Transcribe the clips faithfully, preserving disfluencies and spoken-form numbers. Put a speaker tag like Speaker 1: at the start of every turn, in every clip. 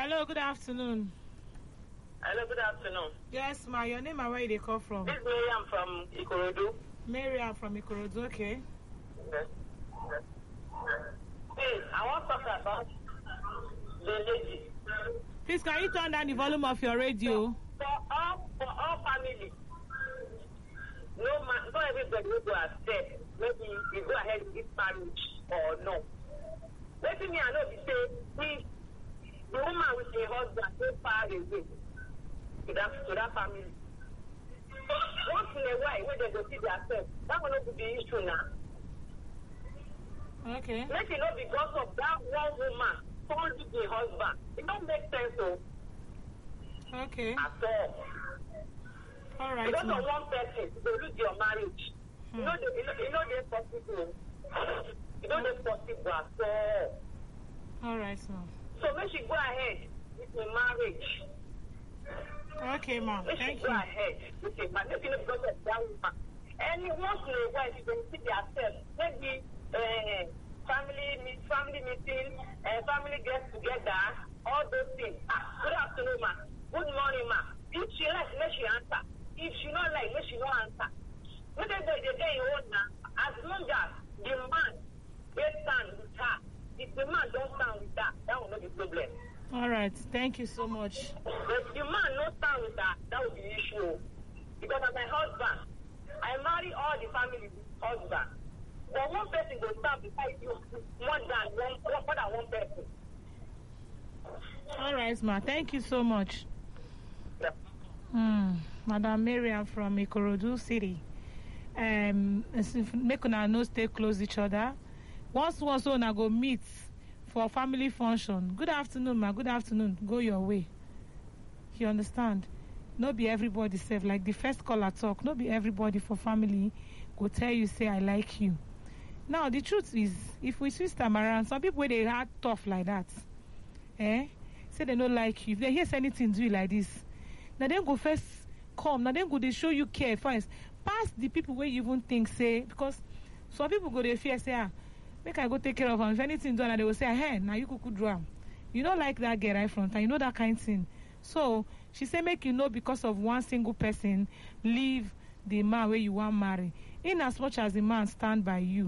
Speaker 1: Hello, good afternoon.
Speaker 2: Hello, good afternoon.
Speaker 1: Yes, ma. Your name and where you come from?
Speaker 2: This is Miriam from Ikorodu.
Speaker 1: Miriam from Ikorodu, okay.
Speaker 2: Yes. Yes. Please, I want to talk about the lady.
Speaker 1: Please, can you turn down the volume of your radio?
Speaker 2: For all, for all families, no man, not everybody will go accept. Maybe you go ahead with this marriage or no. Let me I know they say, if the woman with her husband so far away to that, to that family. Once in a while, when they go see themselves, that will not be the issue now.
Speaker 1: Okay.
Speaker 2: Let it not because of that one woman told the husband. It don't make sense, though.
Speaker 1: Okay.
Speaker 2: At all.
Speaker 1: All right.
Speaker 2: Because
Speaker 1: Ma.
Speaker 2: of one person, they lose your marriage.
Speaker 1: Hmm.
Speaker 2: You know, they, you know, you know they're possible. You know they're possible at all.
Speaker 1: All right, ma.
Speaker 2: So when she go ahead with the marriage,
Speaker 1: Okay, ma.
Speaker 2: when
Speaker 1: Thank
Speaker 2: she go
Speaker 1: you.
Speaker 2: ahead with the marriage, you know, because of that woman. And once in a while, you can see themselves, maybe uh, family meet, family meeting, uh, family get together, all those things. Ah, good afternoon, ma. Good morning, ma. If she likes, let she answer. If she not like, let she not answer. What they do, they get old now. As long as the man they stand with her, if the man don't stand with her, that will not be problem.
Speaker 1: All right. Thank you so much.
Speaker 2: But if the man not stand with her, that will be the issue. Because as my husband, I marry all the family with husband. But one person will stand beside you more than one, more than one person.
Speaker 1: All right, ma. Thank you so much.
Speaker 2: Yeah.
Speaker 1: Hmm. Madam Miriam from Ikorodu City. Um, make una no stay close each other. Once once una go meet for family function. Good afternoon, ma. Good afternoon. Go your way. You understand? No be everybody safe. Like the first caller talk. No be everybody for family go tell you say I like you. Now the truth is, if we twist them around, some people they act tough like that, eh? Say they don't like you. If they hear anything do it like this, now then go first come. Now then go they show you care first. Pass the people where you even think say, because some people go they fear say ah, make I go take care of them. If anything done, and they will say hey, now you could do am. You don't like that girl right front, and you know that kind of thing. So she say make you know because of one single person leave the man where you want marry. In as much as the man stand by you,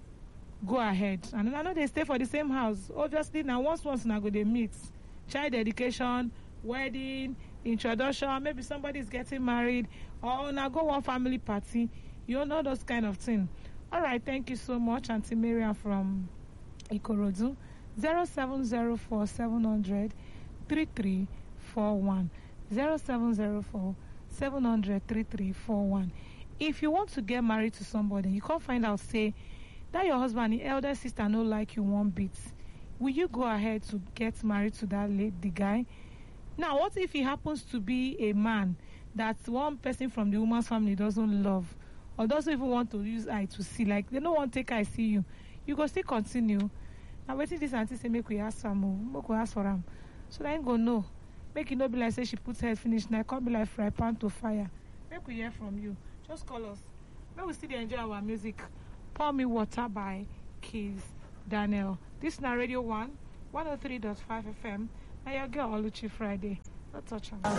Speaker 1: go ahead. And I know they stay for the same house. Obviously now once once now go they mix. Child education, wedding, introduction, maybe somebody is getting married, or now go one family party. You know those kind of things. All right, thank you so much, Auntie Miriam from Ikorodu. zero seven zero four seven hundred three three four one. zero seven zero four seven hundred three three four one. If you want to get married to somebody, you can't find out, say, that your husband, the elder sister, no like you one bit. Will you go ahead to get married to that lady, the guy? Now, what if he happens to be a man that one person from the woman's family doesn't love, or doesn't even want to use eye to see? Like, they don't want to take eye see you. You go still continue. Now, waiting this auntie say, make we ask for him, make we ask for him. So they ain't go no. Make it not be like say she puts her finish now. Can't be like fry pan to fire. Make we hear from you. Just call us. May we still enjoy our music. Pour Me Water by Keys Daniel. This is now Radio one, one oh three point five F M. And your girl Oluchi Friday. No touch on.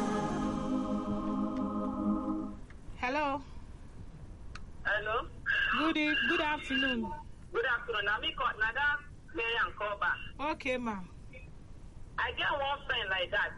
Speaker 1: Hello.
Speaker 2: Hello.
Speaker 1: Good e- good afternoon.
Speaker 2: Good afternoon. Now me call now that Miriam call back.
Speaker 1: Okay, ma.
Speaker 2: I get one friend like that.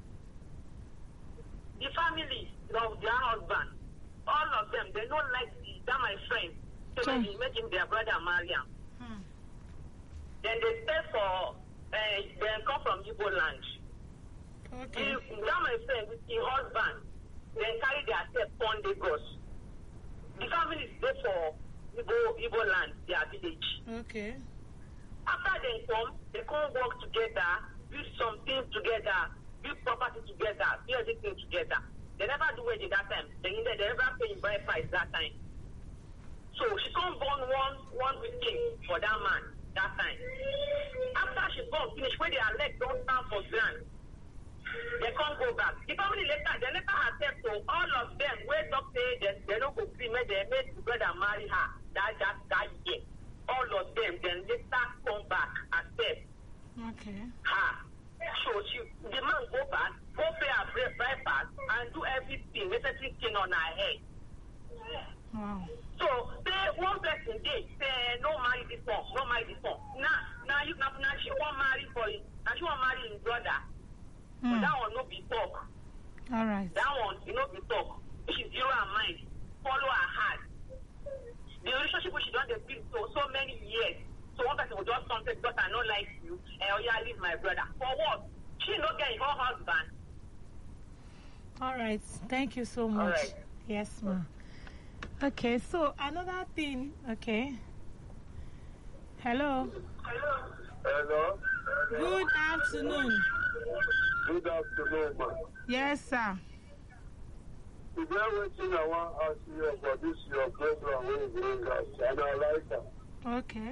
Speaker 2: The family of their husband, all of them, they don't like the, that my friend. So
Speaker 1: Sure.
Speaker 2: they imagine their brother marry him.
Speaker 1: Hmm.
Speaker 2: Then they stay for, uh, they come from Igbo land.
Speaker 1: Okay.
Speaker 2: The, that my friend with his husband, they carry their step on Lagos. The family stay for Igbo, Igbo land, their village.
Speaker 1: Okay.
Speaker 2: After they come, they come work together, build some things together, build property together, build everything together. They never do wedding that time. They, they never pay in bride price that time. So she come born one one pikin for that man that time. After she born finish, when their leg don't stand for ground, they can't go back. The family later, they later accept to all of them. Where talk say they they don't go free, make they made the brother marry her that that that year. All of them then later come back accept
Speaker 1: Okay.
Speaker 2: her. So So she, the man go back, go pay her break breakfast, and do everything, necessary thing on her head.
Speaker 1: Wow.
Speaker 2: So say one person did say no marry this one, no marry this one. Now, now you now, now she won't marry for it. Now she won't marry his brother.
Speaker 1: Mm.
Speaker 2: But that one no be talk.
Speaker 1: All right.
Speaker 2: That one you no be talk. She zero her mind, follow her heart. The relationship which she done dey build so so many years. So one person will just something because I don't like you, and oh yeah, leave my brother. For what? She no get her husband.
Speaker 1: All right. Thank you so much.
Speaker 2: All right.
Speaker 1: Yes, ma'am. Okay, so another thing, okay. Hello.
Speaker 3: Hello.
Speaker 1: Good afternoon.
Speaker 3: Good afternoon, man.
Speaker 1: Yes, sir.
Speaker 3: Is there anything I want to ask you about this your program when you bring us? And I like that.
Speaker 1: Okay.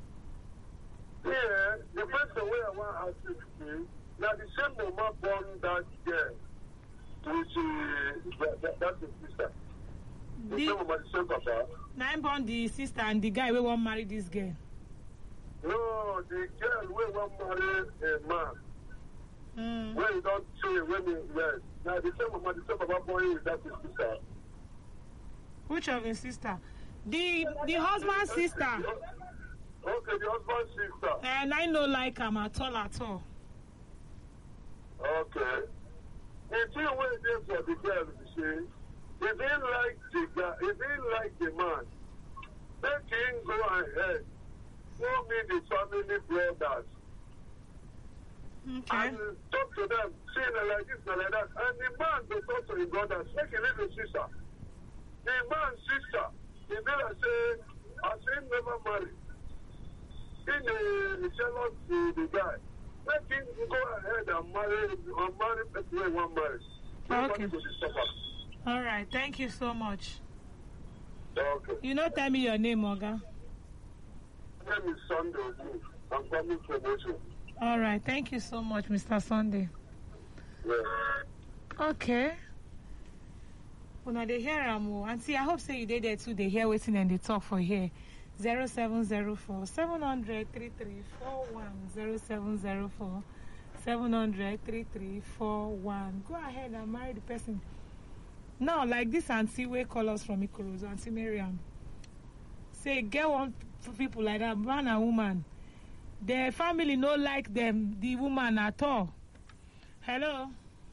Speaker 3: Yeah, the person way I want to ask you today, now the same woman born that girl, which is, that, that, that's his sister. The,
Speaker 1: The
Speaker 3: same woman, the same papa.
Speaker 1: nine born the sister and the guy we won't marry this girl.
Speaker 3: No, the girl we want marry a man.
Speaker 1: Mm.
Speaker 3: When you don't say when you, yes. Now the same woman, the same papa born with that his sister.
Speaker 1: Which of his sister? The the husband's sister.
Speaker 3: Okay, the husband's sister.
Speaker 1: And I no like him at all at all.
Speaker 3: Okay. The thing where there for the girl, you see, he didn't like the guy, he didn't like the man. Let him go ahead. Show me the family brothers.
Speaker 1: Okay.
Speaker 3: And talk to them, see them like this and like that. And the man go talk to his brothers, make him leave his sister. The man's sister, he be like say, as him never marry. He uh, jealous to the guy. Let him go ahead and marry, and marry people he want marry.
Speaker 1: Okay.
Speaker 3: Nobody go disturb am.
Speaker 1: All right. Thank you so much.
Speaker 3: Okay.
Speaker 1: You know, tell me your name, Oga.
Speaker 3: My name is Sunday Ogu. I'm coming from Ocho.
Speaker 1: All right. Thank you so much, Mister Sunday.
Speaker 3: Yeah.
Speaker 1: Okay. Una dey hear am o. Auntie, I hope say you dey there too. They hear wetin and they talk for here. Zero seven zero four seven hundred three three four one zero seven zero four seven hundred three three four one. Go ahead and marry the person. Now, like this auntie wey call us from Ikorodu, Auntie Miriam. Say get one people like that, man and woman. Their family no like them, the woman at all. Hello.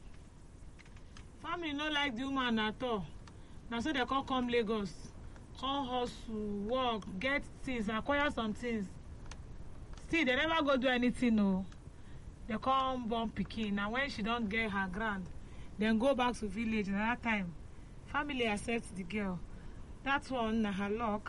Speaker 1: Family no like the woman at all. Now so they can't come Lagos, come hustle, work, get things, acquire some things. Still, they never go do anything, no. They come born pikin. Now when she don't get her grand, then go back to village. And at that time, family accepts the girl. That's one na her luck.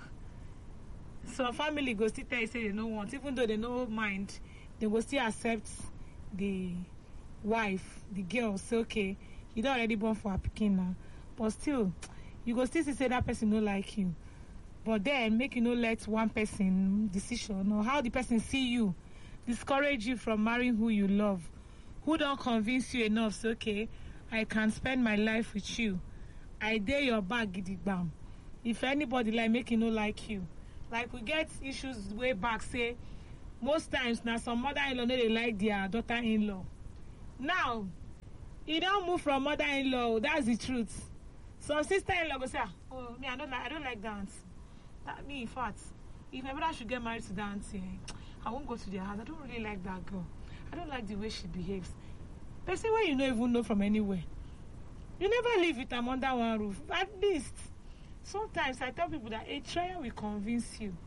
Speaker 1: So family go still tell you say they don't want, even though they don't mind, they will still accept the wife, the girl. Say okay, you don't already born for a pikin now, but still, you go still say that person don't like you. But then make you no let one person decision or how the person see you discourage you from marrying who you love, who don't convince you enough. So okay, I can spend my life with you. I dare your back, gidigbam. If anybody like make you no like you, like we get issues way back. Say most times now some mother-in-law no they like their daughter-in-law. Now, you don't move from mother-in-law. That's the truth. So sister-in-law go say, "Oh, me, I don't like, I don't like that. That me, in fact, if my brother should get married to that auntie, I won't go to their house. I don't really like that girl. I don't like the way she behaves." Person where you don't even know from anywhere. You never live with them under one roof. At least, sometimes I tell people that a trial will convince you.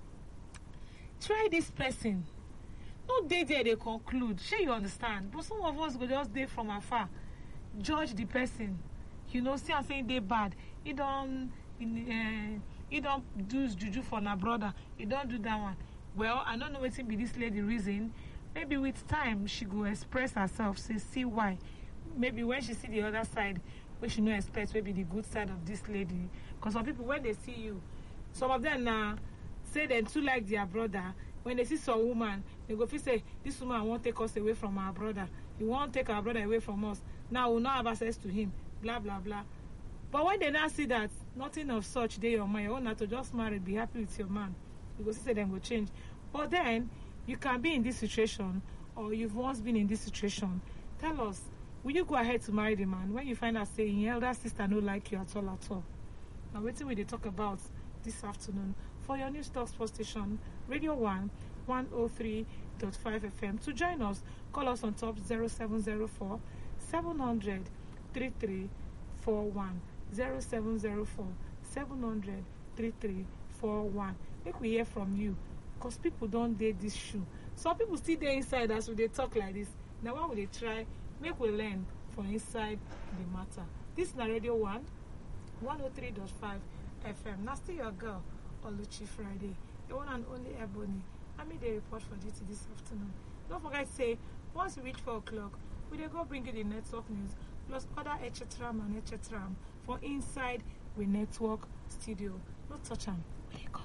Speaker 1: Try this person. No day there they conclude. Sure you understand. But some of us go just day from afar. Judge the person. You know, see I'm saying they bad. He don't uh, he don't do juju for my brother. He don't do that one. Well, I don't know what be this lady reason. Maybe with time she go express herself, say see why. Maybe when she see the other side, where she no expect maybe the good side of this lady. Because some people when they see you, some of them now uh, say they too like their brother. When they see some woman, they go feel say this woman won't take us away from our brother. He won't take our brother away from us. Now we'll not have access to him. Blah blah blah. But when they now see that nothing of such day your man, you want to just marry, be happy with your man. You go see say them go change. But then you can be in this situation or you've once been in this situation, tell us, will you go ahead to marry the man when you find out saying your elder sister no like you at all at all? Now wetin we dey talk about this afternoon for your news talk sports station Radio One one oh three point five F M. To join us, call us on top zero seven zero four seven hundred three three four one zero seven zero four seven hundred three three four one. Make we hear from you, because people don't dey this shoe. Some people still dey inside as we dey talk like this. Now why we dey try make we learn for inside the matter. This na Radio One one oh three point five F M. Now still your girl Oluchi Friday, the one and only Ebony. I made a report for duty this afternoon. Don't forget to say once we reach four o'clock, we dey go bring you the network news plus other et cetera and et cetera for inside we network studio. No touch am.